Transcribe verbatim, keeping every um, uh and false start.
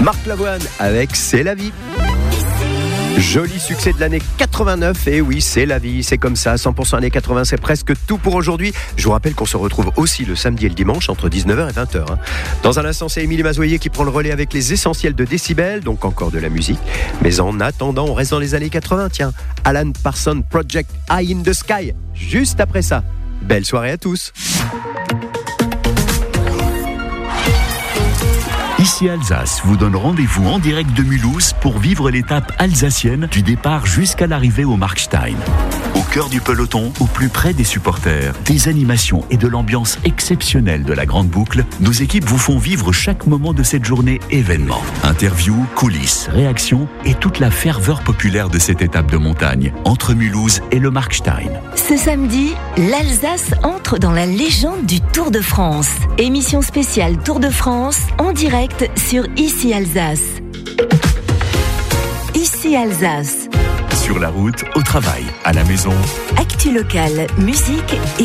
Marc Lavoine avec C'est la vie. Joli succès de l'année quatre-vingt-neuf, et oui, c'est la vie, c'est comme ça, cent pour cent années quatre-vingts, c'est presque tout pour aujourd'hui. Je vous rappelle qu'on se retrouve aussi le samedi et le dimanche entre dix-neuf heures et vingt heures. Hein. Dans un instant, c'est Émilie Mazoyer qui prend le relais avec les essentiels de Décibel, donc encore de la musique. Mais en attendant, on reste dans les années quatre-vingts, tiens. Alan Parsons Project Eye in the Sky, juste après ça. Belle soirée à tous. Ici Alsace vous donne rendez-vous en direct de Mulhouse pour vivre l'étape alsacienne du départ jusqu'à l'arrivée au Markstein. Au cœur du peloton, au plus près des supporters, des animations et de l'ambiance exceptionnelle de la Grande Boucle, nos équipes vous font vivre chaque moment de cette journée événement. Interviews, coulisses, réactions et toute la ferveur populaire de cette étape de montagne entre Mulhouse et le Markstein. Ce samedi, l'Alsace entre dans la légende du Tour de France. Émission spéciale Tour de France en direct sur Ici Alsace. Ici Alsace. Sur la route, au travail, à la maison. Actu locale, musique et